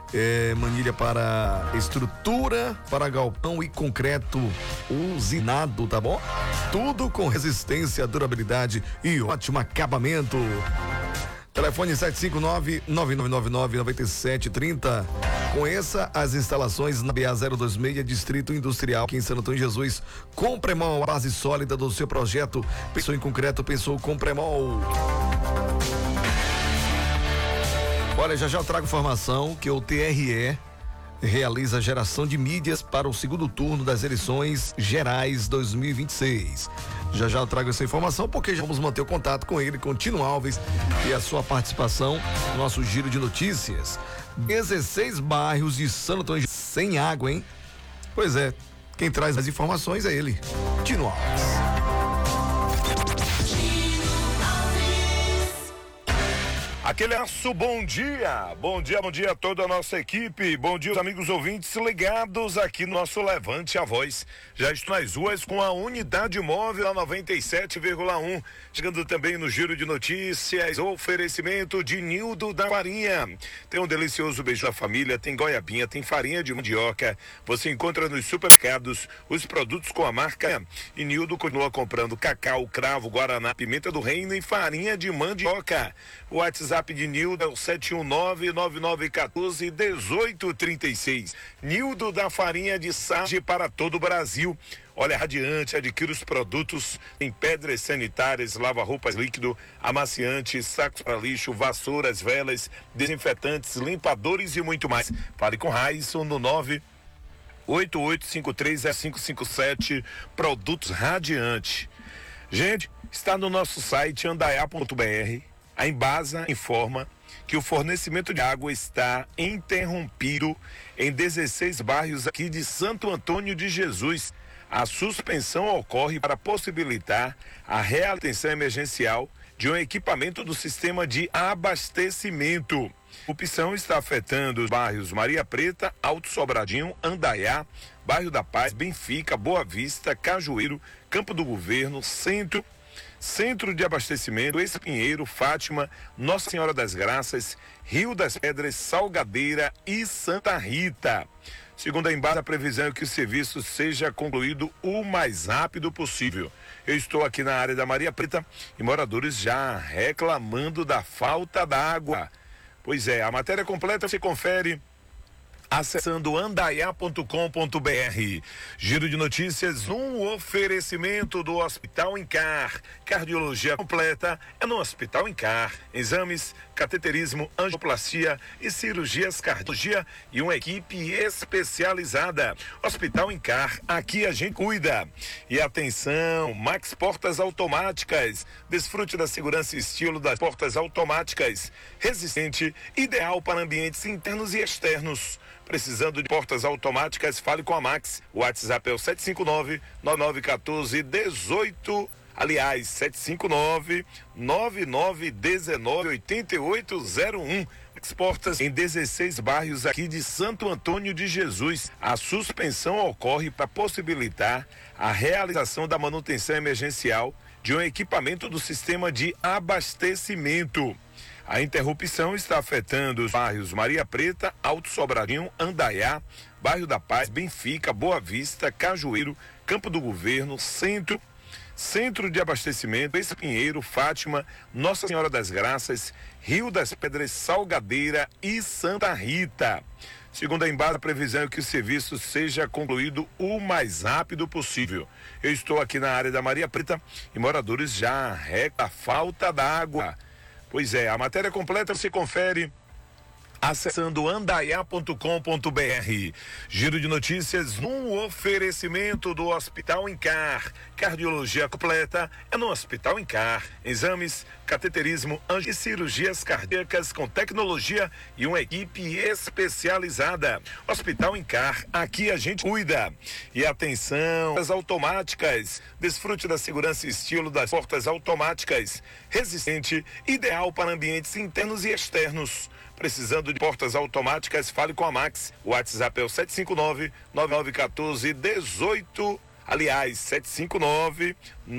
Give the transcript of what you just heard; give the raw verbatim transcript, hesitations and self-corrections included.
é, manilha para estrutura, para galpão e concreto usinado, tá bom? Tudo com resistência, durabilidade e ótimo acabamento. Telefone sete cinco nove, nove nove nove nove, nove sete três zero. Conheça as instalações na B A zero dois seis, Distrito Industrial, aqui em Santo Antônio de Jesus. Compremol, a base sólida do seu projeto. Pensou em concreto, pensou Compremol. Olha, já já eu trago informação que o T R E realiza geração de mídias para o segundo turno das eleições gerais dois mil e vinte e seis. Já já eu trago essa informação porque já vamos manter o contato com ele, com Tino Alves, e a sua participação no nosso giro de notícias. dezesseis bairros de Santo Antônio sem água, hein? Pois é, quem traz as informações é ele, Tino Alves. Aquele abraço, bom dia, bom dia, bom dia a toda a nossa equipe, bom dia os amigos ouvintes ligados aqui no nosso Levante a Voz. Já estou nas ruas com a unidade móvel a noventa e sete vírgula um, chegando também no giro de notícias, oferecimento de Nildo da Farinha. Tem um delicioso beijo da família, tem goiabinha, tem farinha de mandioca, você encontra nos supermercados os produtos com a marca e Nildo continua comprando cacau, cravo, guaraná, pimenta do reino e farinha de mandioca. O WhatsApp de Nildo é o sete um nove, nove nove um quatro, um oito três seis. Nildo da Farinha de Sarge para todo o Brasil. Olha, Radiante, adquira os produtos em pedras sanitárias, lava-roupas líquido, amaciantes, sacos para lixo, vassouras, velas, desinfetantes, limpadores e muito mais. Fale com Raíssa no nove oito oito cinco três zero cinco cinco sete. Produtos Radiante. Gente, está no nosso site andaiá ponto b r. A Embasa informa que o fornecimento de água está interrompido em dezesseis bairros aqui de Santo Antônio de Jesus. A suspensão ocorre para possibilitar a realização emergencial de um equipamento do sistema de abastecimento. A opção está afetando os bairros Maria Preta, Alto Sobradinho, Andaiá, Bairro da Paz, Benfica, Boa Vista, Cajueiro, Campo do Governo, Centro, Centro de Abastecimento, Espinheiro, Fátima, Nossa Senhora das Graças, Rio das Pedras, Salgadeira e Santa Rita. Segundo a Embasa, a previsão é que o serviço seja concluído o mais rápido possível. Eu estou aqui na área da Maria Preta e moradores já reclamando da falta d'água. Pois é, a matéria completa se confere acessando andaiá ponto com ponto b r. Giro de notícias, um oferecimento do Hospital Incar. Cardiologia completa é no Hospital Incar. Exames, cateterismo, angioplastia e cirurgias cardiologia e uma equipe especializada. Hospital Incar, aqui a gente cuida. E atenção, Max Portas Automáticas. Desfrute da segurança e estilo das portas automáticas. Resistente, ideal para ambientes internos e externos. Precisando de portas automáticas, fale com a Max. O WhatsApp é o sete cinco nove, nove nove um quatro, um oito. Aliás, sete cinco nove, nove nove um nove, oito oito zero um. Max Portas em dezesseis bairros aqui de Santo Antônio de Jesus. A suspensão ocorre para possibilitar a realização da manutenção emergencial de um equipamento do sistema de abastecimento. A interrupção está afetando os bairros Maria Preta, Alto Sobradinho, Andaiá, Bairro da Paz, Benfica, Boa Vista, Cajueiro, Campo do Governo, Centro, Centro de Abastecimento, Espinheiro, Fátima, Nossa Senhora das Graças, Rio das Pedras, Salgadeira e Santa Rita. Segundo a Embasa, a previsão é que o serviço seja concluído o mais rápido possível. Eu estou aqui na área da Maria Preta e moradores já reclamam a falta d'água. Pois é, a matéria completa se confere acessando andaiá ponto com ponto b r. Giro de notícias, um oferecimento do Hospital Incar. Cardiologia completa é no Hospital Incar. Exames, cateterismo, angi e cirurgias cardíacas com tecnologia e uma equipe especializada. Hospital Incar, aqui a gente cuida. E atenção, as automáticas. Desfrute da segurança e estilo das portas automáticas. Resistente, ideal para ambientes internos e externos. Precisando de portas automáticas, fale com a Max. O WhatsApp é o sete cinco nove, nove nove um quatro, um oito. Aliás, sete cinco nove